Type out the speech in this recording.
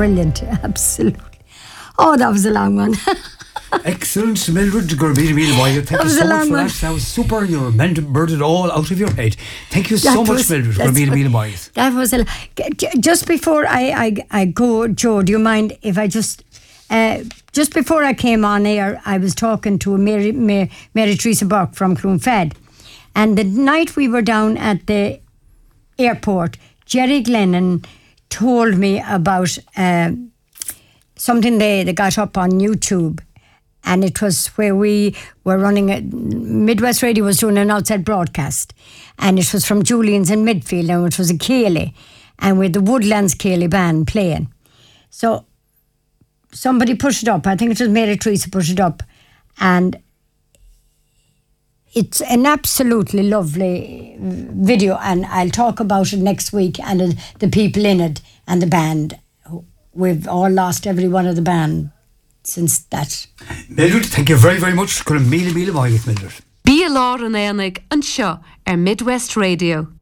brilliant, absolutely. Oh, that was a long one. Excellent, Mildred. Thank you so much for that. That was super. You remembered it all out of your head. Thank you so much, Mildred. That was just before I go, Joe. Do you mind if I just before I came on air, I was talking to Mary Teresa Burke from Clonfed, and the night we were down at the airport, Jerry Glennon told me about something they got up on YouTube. And it was where we were running Midwest Radio was doing an outside broadcast. And it was from Julian's in Midfield, and it was a Ceilidh. And with the Woodlands Ceilidh band playing. So somebody pushed it up. I think it was Mary Teresa pushed it up. And it's an absolutely lovely video. And I'll talk about it next week. And the people in it and the band. We've all lost every one of the band since that. Mildred, thank you very, very much. Mille Mildred. Bí a lár an éanaig an seo Midwest Radio.